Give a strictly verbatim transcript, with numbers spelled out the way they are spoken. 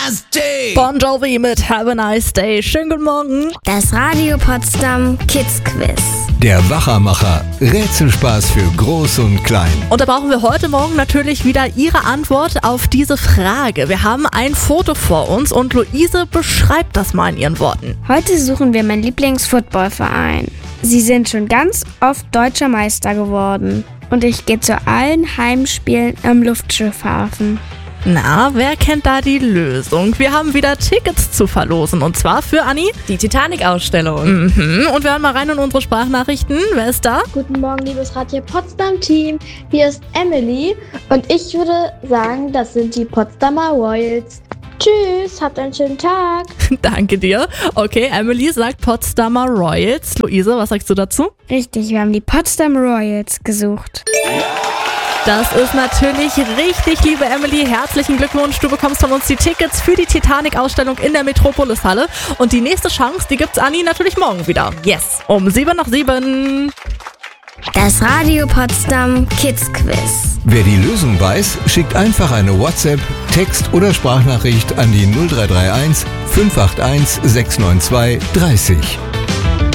Bon Jovi mit Have a Nice Day. Schönen guten Morgen. Das Radio Potsdam Kids Quiz. Der Wachermacher. Rätselspaß für Groß und Klein. Und da brauchen wir heute Morgen natürlich wieder Ihre Antwort auf diese Frage. Wir haben ein Foto vor uns und Luise beschreibt das mal in ihren Worten. Heute suchen wir meinen Lieblingsfootballverein. Sie sind schon ganz oft deutscher Meister geworden. Und ich gehe zu allen Heimspielen am Luftschiffhafen. Na, wer kennt da die Lösung? Wir haben wieder Tickets zu verlosen und zwar für Anni. Die Titanic-Ausstellung. Mhm. Und wir hören mal rein in unsere Sprachnachrichten. Wer ist da? Guten Morgen, liebes Radio Potsdam-Team. Hier ist Emily und ich würde sagen, das sind die Potsdamer Royals. Tschüss, habt einen schönen Tag. Danke dir. Okay, Emily sagt Potsdamer Royals. Luise, was sagst du dazu? Richtig, wir haben die Potsdam Royals gesucht. Das ist natürlich richtig, liebe Emily. Herzlichen Glückwunsch. Du bekommst von uns die Tickets für die Titanic-Ausstellung in der Metropolis-Halle. Und die nächste Chance, die gibt's Anni natürlich morgen wieder. Yes, um sieben nach sieben. Das Radio Potsdam Kids Quiz. Wer die Lösung weiß, schickt einfach eine WhatsApp, Text oder Sprachnachricht an die null drei drei eins fünf acht eins sechs neun zwei dreißig.